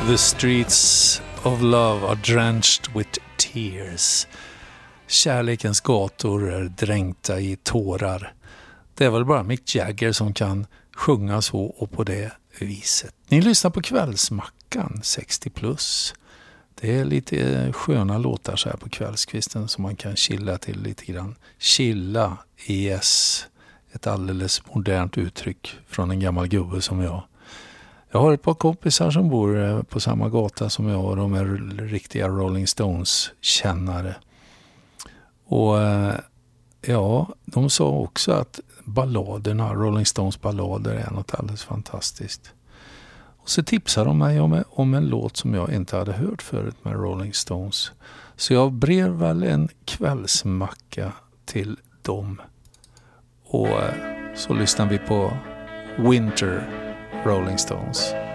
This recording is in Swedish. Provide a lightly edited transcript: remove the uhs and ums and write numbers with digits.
The streets of love are drenched with tears. Kärlekens gator är dränkta i tårar. Det är väl bara Mick Jagger som kan sjunga så och på det viset. Ni lyssnar på Kvällsmackan 60+. Det är lite sköna låtar så här på kvällskvisten som man kan chilla till lite grann. Chilla, yes. Ett alldeles modernt uttryck från en gammal gubbe som jag. Jag har ett par kompisar som bor på samma gata som jag och de är riktiga Rolling Stones-kännare. Och ja, de sa också att balladerna, Rolling Stones ballader är något alldeles fantastiskt. Och så tipsade de mig om en låt som jag inte hade hört förut med Rolling Stones. Så jag brev väl en kvällsmacka till dem. Och så lyssnar vi på Winter Rolling Stones.